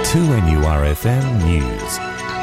2NURFM News.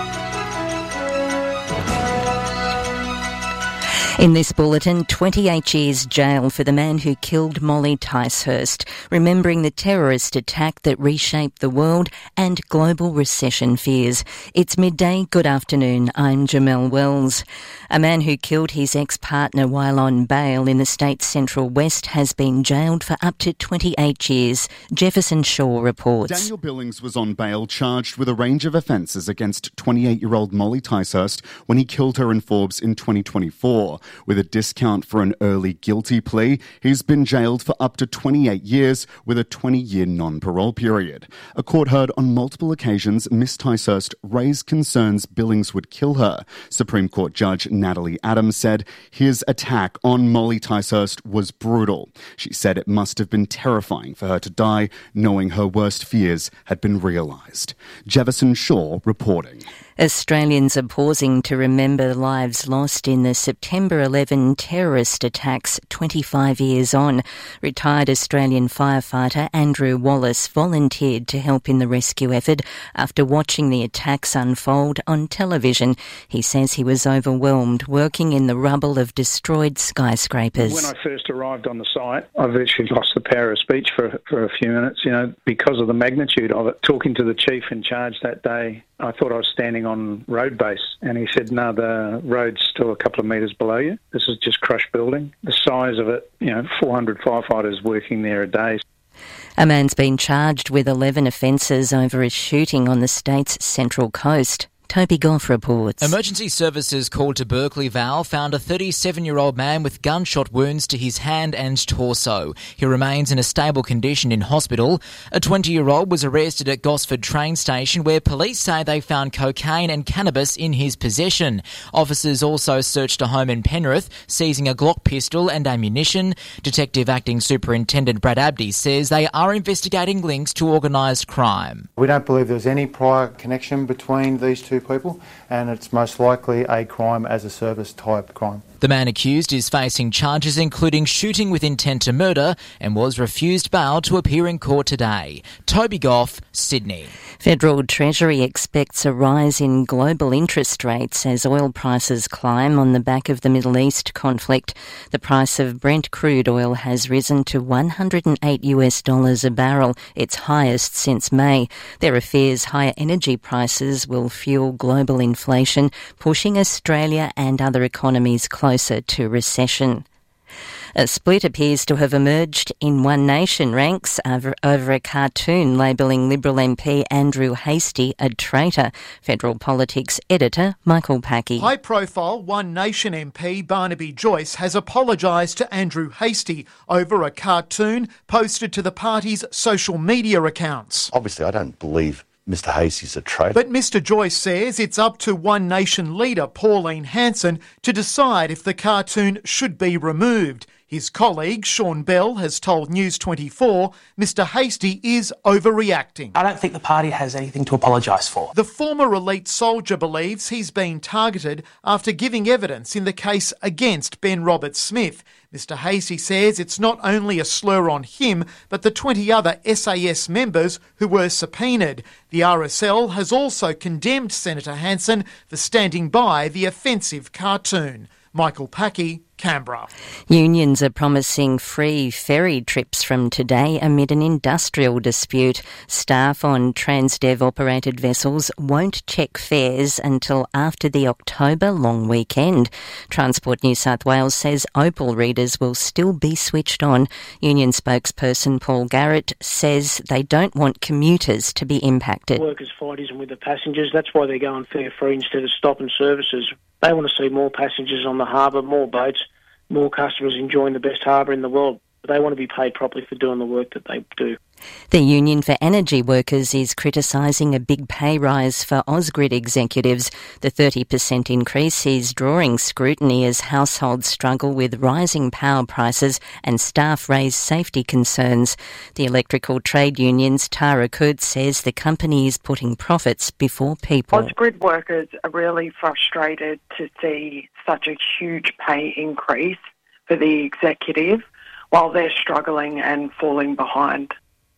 In this bulletin, 28 years jail for the man who killed Molly Ticehurst, remembering the terrorist attack that reshaped the world and global recession fears. It's midday. Good afternoon. I'm Jamelle Wells. A man who killed his ex-partner while on bail in the state's Central West has been jailed for up to 28 years. Jefferson Shaw reports. Daniel Billings was on bail charged with a range of offences against 28-year-old Molly Ticehurst when he killed her in Forbes in 2024. With a discount for an early guilty plea, he's been jailed for up to 28 years with a 20-year non-parole period. A court heard on multiple occasions Miss Ticehurst raised concerns Billings would kill her. Supreme Court Judge Natalie Adams said his attack on Molly Ticehurst was brutal. She said it must have been terrifying for her to die, knowing her worst fears had been realised. Jefferson Shaw reporting. Australians are pausing to remember lives lost in the September 11 terrorist attacks 25 years on. Retired Australian firefighter Andrew Wallace volunteered to help in the rescue effort after watching the attacks unfold on television. He says he was overwhelmed working in the rubble of destroyed skyscrapers. When I first arrived on the site, I virtually lost the power of speech for a few minutes, because of the magnitude of it. Talking to the chief in charge that day, I thought I was standing on road base, and he said, no, the road's still a couple of metres below you. This is just crushed building. The size of it, 400 firefighters working there a day. A man's been charged with 11 offences over a shooting on the state's Central Coast. Toby Goff reports. Emergency services called to Berkeley Vale found a 37-year-old man with gunshot wounds to his hand and torso. He remains in a stable condition in hospital. A 20-year-old was arrested at Gosford train station where police say they found cocaine and cannabis in his possession. Officers also searched a home in Penrith, seizing a Glock pistol and ammunition. Detective Acting Superintendent Brad Abdi says they are investigating links to organised crime. We don't believe there was any prior connection between these two people, and it's most likely a crime as a service type crime. The man accused is facing charges including shooting with intent to murder and was refused bail to appear in court today. Toby Goff, Sydney. Federal Treasury expects a rise in global interest rates as oil prices climb on the back of the Middle East conflict. The price of Brent crude oil has risen to $108 a barrel, its highest since May. There are fears higher energy prices will fuel global inflation, pushing Australia and other economies closer to recession. A split appears to have emerged in One Nation ranks over a cartoon labelling Liberal MP Andrew Hastie a traitor. Federal Politics editor Michael Packey. High-profile One Nation MP Barnaby Joyce has apologised to Andrew Hastie over a cartoon posted to the party's social media accounts. Obviously, I don't believe Mr Hastie's a traitor. But Mr Joyce says it's up to One Nation leader Pauline Hanson to decide if the cartoon should be removed. His colleague, Sean Bell, has told News 24 Mr Hastie is overreacting. I don't think the party has anything to apologise for. The former elite soldier believes he's been targeted after giving evidence in the case against Ben Roberts-Smith. Mr Hastie says it's not only a slur on him, but the 20 other SAS members who were subpoenaed. The RSL has also condemned Senator Hanson for standing by the offensive cartoon. Michael Packey, Canberra. Unions are promising free ferry trips from today amid an industrial dispute. Staff on Transdev-operated vessels won't check fares until after the October long weekend. Transport New South Wales says Opal readers will still be switched on. Union spokesperson Paul Garrett says they don't want commuters to be impacted. Workers fight isn't with the passengers. That's why they're going fare free instead of stopping services. They want to see more passengers on the harbour, more boats, more customers enjoying the best harbour in the world. They want to be paid properly for doing the work that they do. The Union for Energy Workers is criticising a big pay rise for Ausgrid executives. The 30% increase is drawing scrutiny as households struggle with rising power prices and staff raise safety concerns. The electrical trade union's Tara Kurtz says the company is putting profits before people. Ausgrid workers are really frustrated to see such a huge pay increase for the executive while they're struggling and falling behind.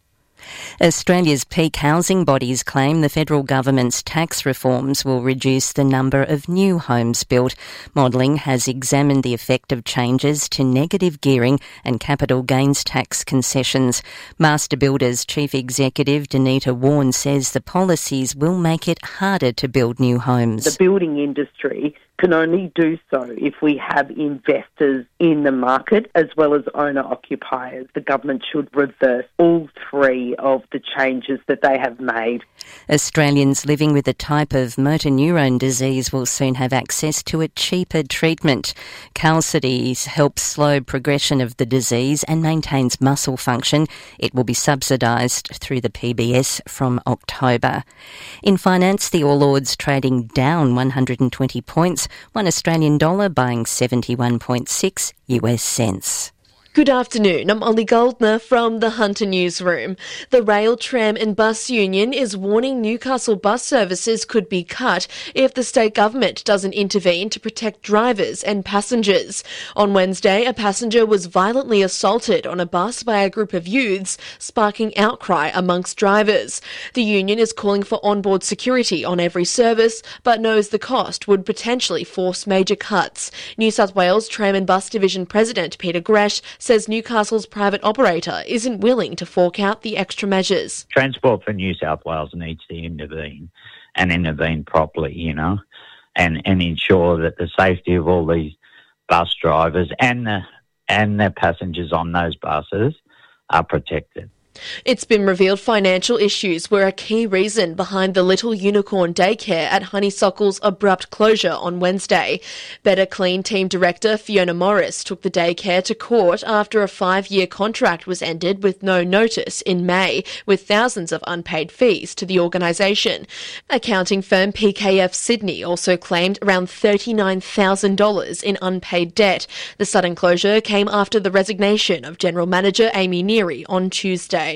Australia's peak housing bodies claim the federal government's tax reforms will reduce the number of new homes built. Modelling has examined the effect of changes to negative gearing and capital gains tax concessions. Master Builders Chief Executive Danita Warren says the policies will make it harder to build new homes. The building industry can only do so if we have investors in the market as well as owner-occupiers. The government should reverse all three of the changes that they have made. Australians living with a type of motor neurone disease will soon have access to a cheaper treatment. Qalsody helps slow progression of the disease and maintains muscle function. It will be subsidised through the PBS from October. In finance, the All Ords trading down 120 points, one Australian dollar buying 71.6 US cents. Good afternoon, I'm Ollie Goldner from the Hunter Newsroom. The Rail, Tram and Bus Union is warning Newcastle bus services could be cut if the state government doesn't intervene to protect drivers and passengers. On Wednesday, a passenger was violently assaulted on a bus by a group of youths, sparking outcry amongst drivers. The union is calling for onboard security on every service, but knows the cost would potentially force major cuts. New South Wales Tram and Bus Division President Peter Gresh says Newcastle's private operator isn't willing to fork out the extra measures. Transport for New South Wales needs to intervene and intervene properly, and ensure that the safety of all these bus drivers and the passengers on those buses are protected. It's been revealed financial issues were a key reason behind the Little Unicorn daycare at Honeysuckle's abrupt closure on Wednesday. Better Clean team director Fiona Morris took the daycare to court after a 5-year contract was ended with no notice in May, with thousands of unpaid fees to the organisation. Accounting firm PKF Sydney also claimed around $39,000 in unpaid debt. The sudden closure came after the resignation of General Manager Amy Neary on Tuesday.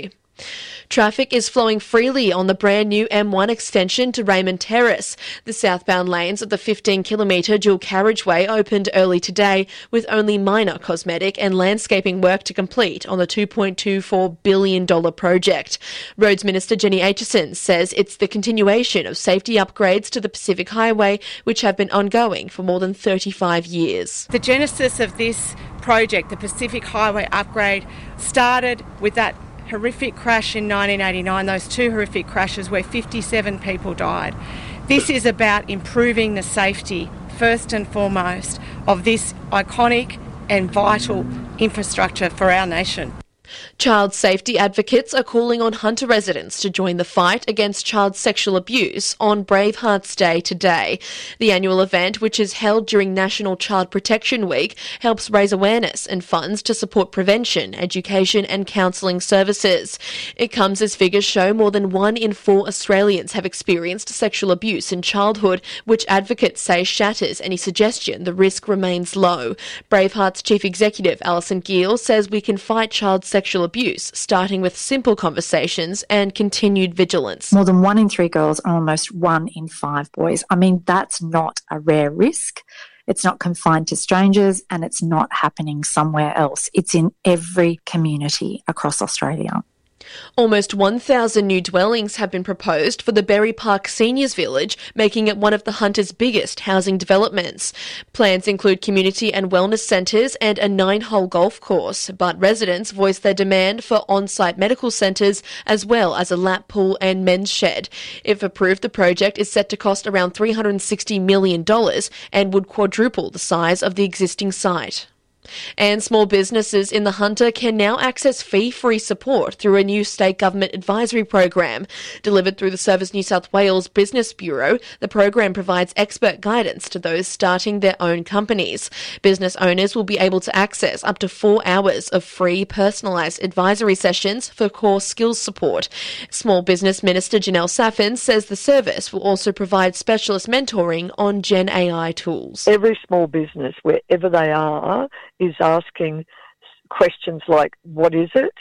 Traffic is flowing freely on the brand new M1 extension to Raymond Terrace. The southbound lanes of the 15-kilometre dual carriageway opened early today, with only minor cosmetic and landscaping work to complete on the $2.24 billion project. Roads Minister Jenny Aitchison says it's the continuation of safety upgrades to the Pacific Highway, which have been ongoing for more than 35 years. The genesis of this project, the Pacific Highway upgrade, started with that horrific crash in 1989, those two horrific crashes where 57 people died. This is about improving the safety, first and foremost, of this iconic and vital infrastructure for our nation. Child safety advocates are calling on Hunter residents to join the fight against child sexual abuse on Bravehearts Day today. The annual event, which is held during National Child Protection Week, helps raise awareness and funds to support prevention, education and counselling services. It comes as figures show more than 1 in 4 Australians have experienced sexual abuse in childhood, which advocates say shatters any suggestion the risk remains low. Bravehearts Chief Executive Alison Gill says we can fight child sexual abuse, starting with simple conversations and continued vigilance. More than 1 in 3 girls and almost 1 in 5 boys. I mean, that's not a rare risk. It's not confined to strangers and it's not happening somewhere else. It's in every community across Australia. Almost 1,000 new dwellings have been proposed for the Berry Park Seniors Village, making it one of the Hunter's biggest housing developments. Plans include community and wellness centres and a 9-hole golf course, but residents voiced their demand for on-site medical centres as well as a lap pool and men's shed. If approved, the project is set to cost around $360 million and would quadruple the size of the existing site. And small businesses in the Hunter can now access fee-free support through a new state government advisory program. Delivered through the Service New South Wales Business Bureau, the program provides expert guidance to those starting their own companies. Business owners will be able to access up to 4 hours of free personalised advisory sessions for core skills support. Small Business Minister Janelle Saffin says the service will also provide specialist mentoring on Gen AI tools. Every small business, wherever they are, is asking questions like, what is it?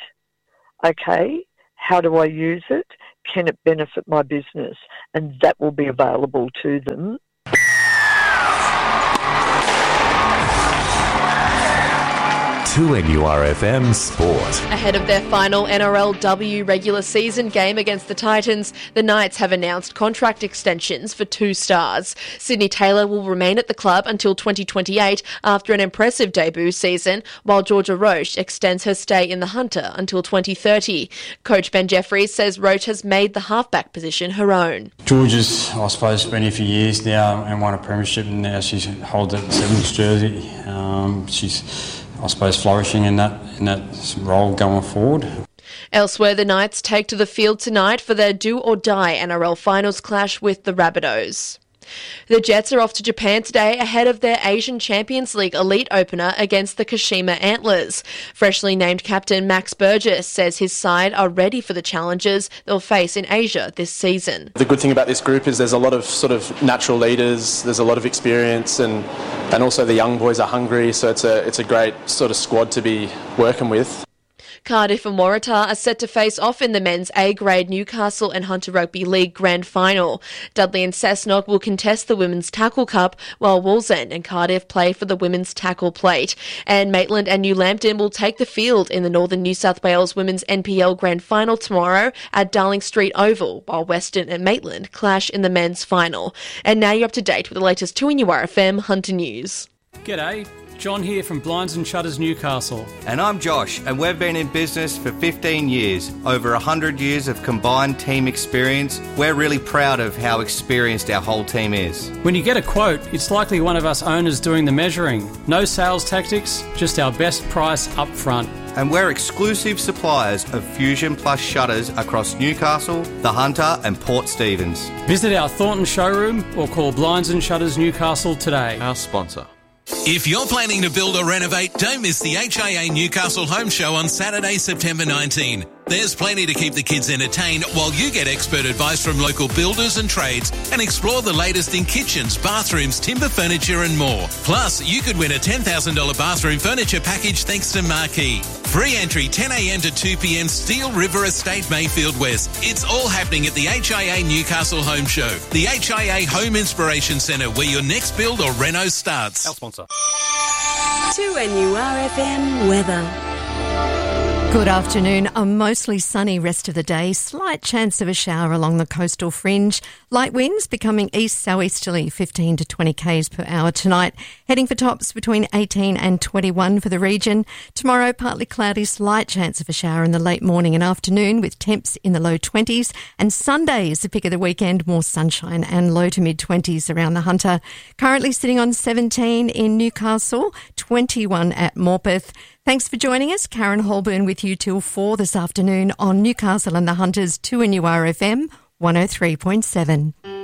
Okay, how do I use it? Can it benefit my business? And that will be available to them. 2NURFM Sport. Ahead of their final NRLW regular season game against the Titans, the Knights have announced contract extensions for 2 stars. Sydney Taylor will remain at the club until 2028 after an impressive debut season, while Georgia Roche extends her stay in the Hunter until 2030. Coach Ben Jeffries says Roche has made the halfback position her own. Georgia's, I suppose, been here for years now and won a premiership, and now she holds a Sevens jersey. She's, I suppose, flourishing in that role going forward. Elsewhere, the Knights take to the field tonight for their do-or-die NRL finals clash with the Rabbitohs. The Jets are off to Japan today ahead of their Asian Champions League elite opener against the Kashima Antlers. Freshly named captain Max Burgess says his side are ready for the challenges they'll face in Asia this season. The good thing about this group is there's a lot of sort of natural leaders, there's a lot of experience, and also the young boys are hungry, so it's a great sort of squad to be working with. Cardiff and Waratah are set to face off in the men's A-grade Newcastle and Hunter Rugby League Grand Final. Dudley and Cessnock will contest the Women's Tackle Cup, while Wallsend and Cardiff play for the Women's Tackle Plate. And Maitland and New Lambton will take the field in the Northern New South Wales Women's NPL Grand Final tomorrow at Darling Street Oval, while Western and Maitland clash in the men's final. And now you're up to date with the latest 2NURFM Hunter News. G'day. John here from Blinds and Shutters Newcastle. And I'm Josh, and we've been in business for 15 years. Over 100 years of combined team experience. We're really proud of how experienced our whole team is. When you get a quote, it's likely one of us owners doing the measuring. No sales tactics, just our best price up front. And we're exclusive suppliers of Fusion Plus shutters across Newcastle, the Hunter and Port Stephens. Visit our Thornton showroom or call Blinds and Shutters Newcastle today. Our sponsor. If you're planning to build or renovate, don't miss the HIA Newcastle Home Show on Saturday, September 19. There's plenty to keep the kids entertained while you get expert advice from local builders and trades and explore the latest in kitchens, bathrooms, timber furniture and more. Plus, you could win a $10,000 bathroom furniture package thanks to Marquee. Free entry 10 a.m. to 2 p.m. Steel River Estate, Mayfield West. It's all happening at the HIA Newcastle Home Show, the HIA Home Inspiration Centre, where your next build or reno starts. Our sponsor. 2NURFM weather. Good afternoon. A mostly sunny rest of the day. Slight chance of a shower along the coastal fringe. Light winds becoming east-southeasterly, 15 to 20 k's per hour tonight. Heading for tops between 18 and 21 for the region. Tomorrow, partly cloudy, slight chance of a shower in the late morning and afternoon with temps in the low 20s. And Sunday is the pick of the weekend, more sunshine and low to mid-20s around the Hunter. Currently sitting on 17 in Newcastle, 21 at Morpeth. Thanks for joining us. Karen Holburn with you till 4 this afternoon on Newcastle and the Hunters 2NURFM 103.7.